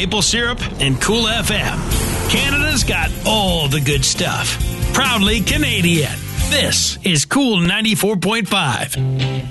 maple syrup, and Cool FM. Canada's got all the good stuff. Proudly Canadian. This is Cool 94.5.